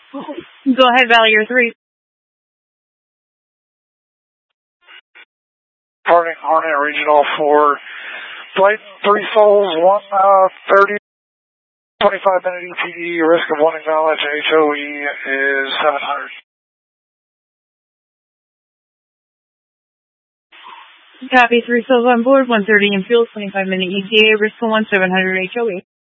Go ahead, Valley, you're 3. Parting Hornet Regional for flight 3 souls, 130, 25-minute ETD, risk of 1 acknowledged, HOE is 700. Copy, 3 souls on board, 130 in fuel, 25-minute ETA, risk of 700 HOE.